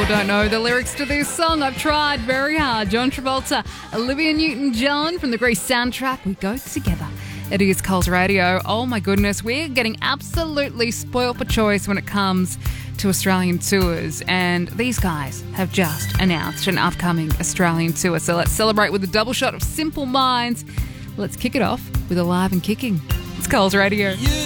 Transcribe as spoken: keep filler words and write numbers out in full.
don't know the lyrics to this song. I've tried very hard. John Travolta, Olivia Newton-John from the Grease soundtrack. We go together. It is Coles Radio. Oh my goodness, we're getting absolutely spoiled for choice when it comes to Australian tours, and these guys have just announced an upcoming Australian tour. So let's celebrate with a double shot of Simple Minds. Let's kick it off with Alive and Kicking. It's Coles Radio. You